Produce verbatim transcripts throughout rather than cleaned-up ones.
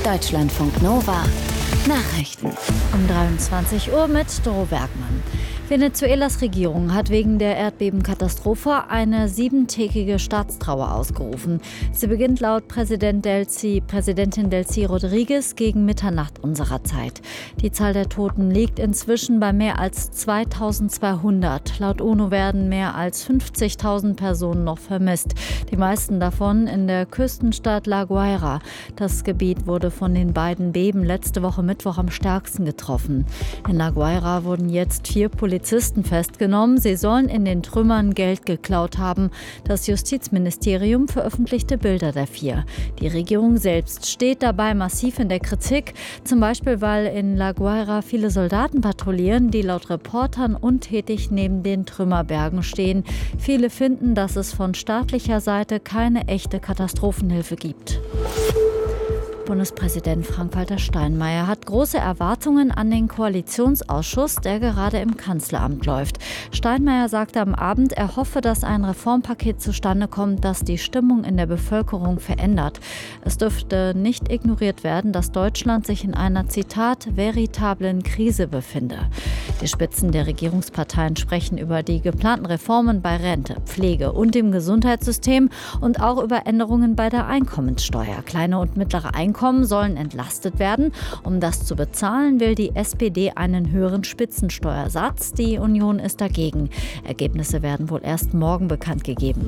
Deutschlandfunk Nova Nachrichten. Um dreiundzwanzig Uhr mit Doro Bergmann. Venezuelas Regierung hat wegen der Erdbebenkatastrophe eine siebentägige Staatstrauer ausgerufen. Sie beginnt laut Präsident Delcy, Präsidentin Delcy Rodriguez gegen Mitternacht unserer Zeit. Die Zahl der Toten liegt inzwischen bei mehr als zweitausendzweihundert. Laut UNO werden mehr als fünfzigtausend Personen noch vermisst. Die meisten davon in der Küstenstadt La Guaira. Das Gebiet wurde von den beiden Beben letzte Woche Mittwoch am stärksten getroffen. In La Guaira wurden jetzt vier Polizisten Polizisten festgenommen. Sie sollen in den Trümmern Geld geklaut haben. Das Justizministerium veröffentlichte Bilder der vier. Die Regierung selbst steht dabei massiv in der Kritik. Zum Beispiel, weil in La Guaira viele Soldaten patrouillieren, die laut Reportern untätig neben den Trümmerbergen stehen. Viele finden, dass es von staatlicher Seite keine echte Katastrophenhilfe gibt. Bundespräsident Frank-Walter Steinmeier hat große Erwartungen an den Koalitionsausschuss, der gerade im Kanzleramt läuft. Steinmeier sagte am Abend, er hoffe, dass ein Reformpaket zustande kommt, das die Stimmung in der Bevölkerung verändert. Es dürfte nicht ignoriert werden, dass Deutschland sich in einer, Zitat, veritablen Krise befinde. Die Spitzen der Regierungsparteien sprechen über die geplanten Reformen bei Rente, Pflege und dem Gesundheitssystem und auch über Änderungen bei der Einkommenssteuer. Kleine und mittlere Einkommen sollen entlastet werden. Um das zu bezahlen, will die S P D einen höheren Spitzensteuersatz. Die Union ist dagegen. Ergebnisse werden wohl erst morgen bekannt gegeben.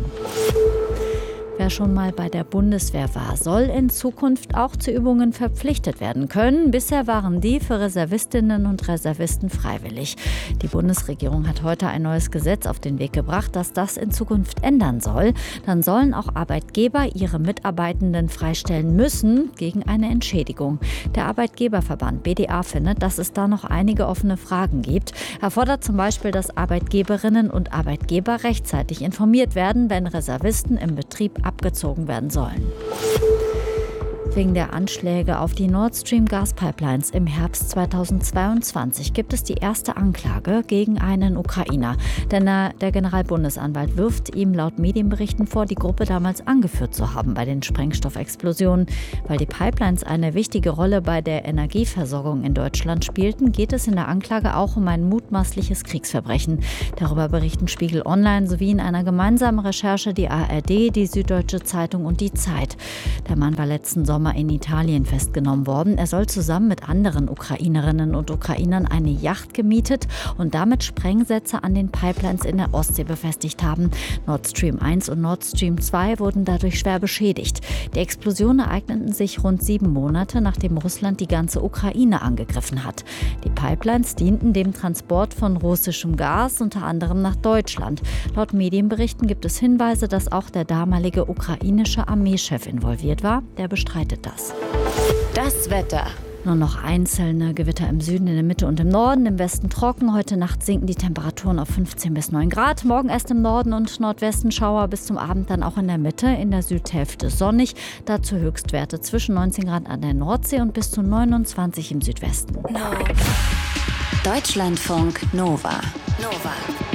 Wer schon mal bei der Bundeswehr war, soll in Zukunft auch zu Übungen verpflichtet werden können. Bisher waren die für Reservistinnen und Reservisten freiwillig. Die Bundesregierung hat heute ein neues Gesetz auf den Weg gebracht, das das in Zukunft ändern soll. Dann sollen auch Arbeitgeber ihre Mitarbeitenden freistellen müssen gegen eine Entschädigung. Der Arbeitgeberverband B D A findet, dass es da noch einige offene Fragen gibt. Er fordert zum Beispiel, dass Arbeitgeberinnen und Arbeitgeber rechtzeitig informiert werden, wenn Reservisten im Betrieb abgezogen werden sollen. Wegen der Anschläge auf die Nord Stream Gaspipelines im Herbst zweitausendzweiundzwanzig gibt es die erste Anklage gegen einen Ukrainer. Denn der Generalbundesanwalt wirft ihm laut Medienberichten vor, die Gruppe damals angeführt zu haben bei den Sprengstoffexplosionen. Weil die Pipelines eine wichtige Rolle bei der Energieversorgung in Deutschland spielten, geht es in der Anklage auch um ein mutmaßliches Kriegsverbrechen. Darüber berichten Spiegel Online sowie in einer gemeinsamen Recherche die A R D, die Süddeutsche Zeitung und die Zeit. Der Mann war letzten Sommer in Italien festgenommen worden. Er soll zusammen mit anderen Ukrainerinnen und Ukrainern eine Yacht gemietet und damit Sprengsätze an den Pipelines in der Ostsee befestigt haben. Nord Stream eins und Nord Stream zwei wurden dadurch schwer beschädigt. Die Explosionen ereigneten sich rund sieben Monate, nachdem Russland die ganze Ukraine angegriffen hat. Die Pipelines dienten dem Transport von russischem Gas, unter anderem nach Deutschland. Laut Medienberichten gibt es Hinweise, dass auch der damalige ukrainische Armeechef involviert war. Der bestreitet das. Das Wetter. Nur noch einzelne Gewitter im Süden, in der Mitte und im Norden, im Westen trocken. Heute Nacht sinken die Temperaturen auf fünfzehn bis neun Grad. Morgen erst im Norden und Nordwesten Schauer, bis zum Abend dann auch in der Mitte, in der Südhälfte sonnig. Dazu Höchstwerte zwischen neunzehn Grad an der Nordsee und bis zu neunundzwanzig im Südwesten. No. Deutschlandfunk Nova. Nova.